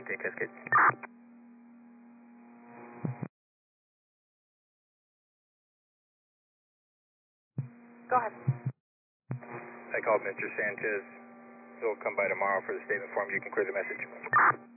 Okay, Cascade. Go ahead. I called Mr. Sanchez. He'll come by tomorrow for the statement form. You can clear the message.